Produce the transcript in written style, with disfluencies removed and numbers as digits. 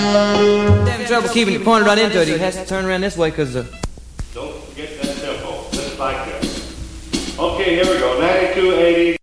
Having trouble keeping it pointed right into it. He has to turn around this way because Don't forget that tempo. Just like that. Okay, here we go. 92, 80.